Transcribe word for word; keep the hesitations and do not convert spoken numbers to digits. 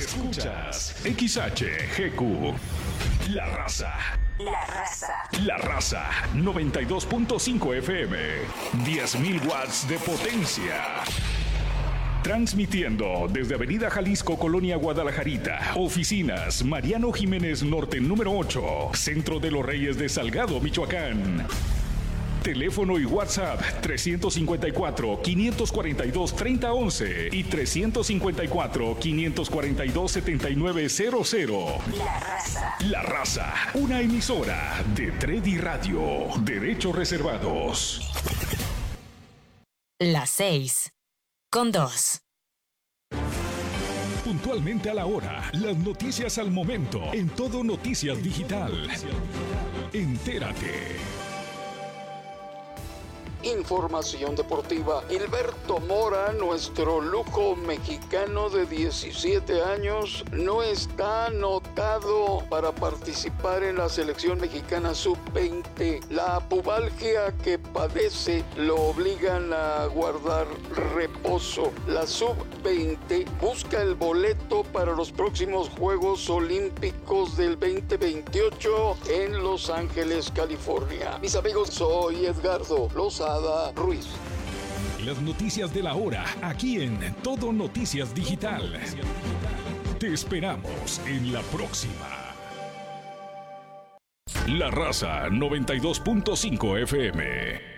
Escuchas X H G Q. La Raza. La Raza. La Raza. noventa y dos punto cinco F M. diez mil watts de potencia. Transmitiendo desde Avenida Jalisco, Colonia Guadalajarita. Oficinas Mariano Jiménez Norte número ocho. Centro de los Reyes de Salgado, Michoacán. Teléfono y WhatsApp trescientos cincuenta y cuatro, quinientos cuarenta y dos, treinta once y trescientos cincuenta y cuatro, quinientos cuarenta y dos, setenta y nueve cero cero. La Raza. La Raza, una emisora de Tredi Radio. Derechos reservados. Las seis con dos. Puntualmente a la hora, las noticias al momento, en Todo Noticias Digital. Entérate. Información deportiva. Gilberto Mora, nuestro lujo mexicano de diecisiete años, no está anotado para participar en la selección mexicana sub veinte. La pubalgia que padece lo obligan a guardar reposo. La sub veinte busca el boleto para los próximos Juegos Olímpicos del veinte veintiocho en Los Ángeles, California. Mis amigos, soy Edgardo Lozada Ruiz. Las noticias de la hora, aquí en Todo Noticias Digital. Te esperamos en la próxima. La Raza noventa y dos punto cinco F M.